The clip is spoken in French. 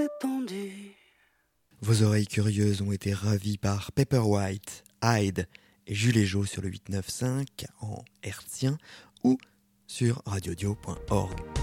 Vos oreilles curieuses ont été ravies par Paperwhite, Hyde et Jules et Jo sur le 895 en hertzien ou sur radiodio.org.